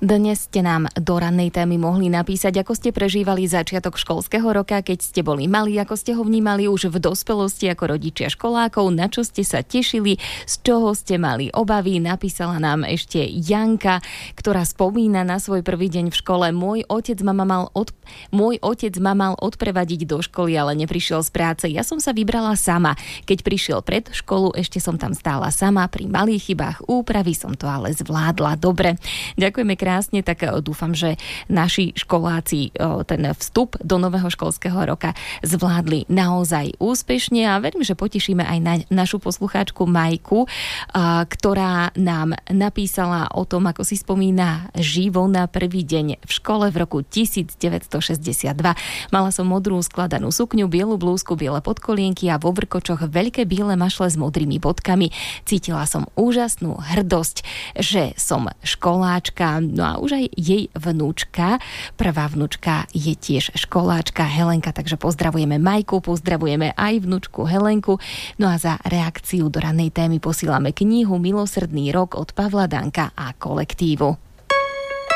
Dnes ste nám do rannej témy mohli napísať, ako ste prežívali začiatok školského roka, keď ste boli malí, ako ste ho vnímali už v dospelosti ako rodičia školákov, na čo ste sa tešili, z čoho ste mali obavy. Napísala nám ešte Janka, ktorá spomína na svoj prvý deň v škole. Môj otec ma mal odprevadiť do školy, ale neprišiel z práce. Ja som sa vybrala sama. Keď prišiel pred školu, ešte som tam stála sama. Pri malých chybách úpravy som to ale zvládla dobre. Ďakujeme krásne, tak dúfam, že naši školáci ten vstup do nového školského roka zvládli naozaj úspešne a verím, že potešíme aj našu poslucháčku Majku, ktorá nám napísala o tom, ako si spomína živo na prvý deň v škole v roku 1962. Mala som modrú skladanú sukňu, bielu blúzku, biele podkolienky a vo vrkočoch veľké biele mašle s modrými bodkami. Cítila som úžasnú hrdosť, že som školáčka. No a už aj jej vnúčka, prvá vnúčka je tiež školáčka Helenka, takže pozdravujeme Majku, pozdravujeme aj vnúčku Helenku. No a za reakciu do rannej témy posílame knihu Milosrdný rok od Pavla Danka a kolektívu.